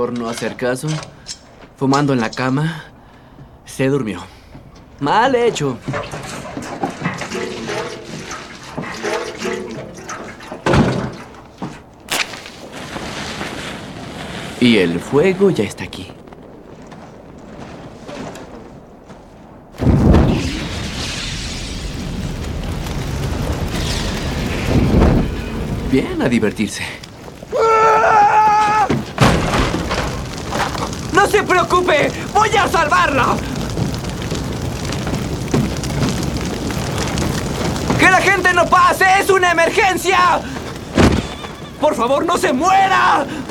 Por no hacer caso, fumando en la cama, se durmió. Mal hecho. Y el fuego ya está aquí. Bien, a divertirse. ¡No se preocupe! ¡Voy a salvarla! ¡Que la gente no pase! ¡Es una emergencia! ¡Por favor, no se muera!